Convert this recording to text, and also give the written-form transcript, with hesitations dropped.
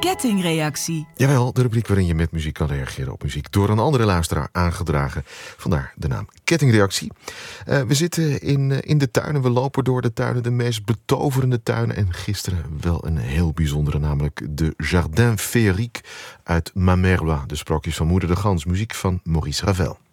kettingreactie. Jawel, de rubriek waarin je met muziek kan reageren op muziek door een andere luisteraar aangedragen. Vandaar de naam kettingreactie. We zitten in de tuinen, we lopen door de tuinen, de meest betoverende tuinen. En gisteren wel een heel bijzondere, namelijk de Jardin Féerique uit Ma Mère Loire. De sprookjes van Moeder de Gans, muziek van Maurice Ravel.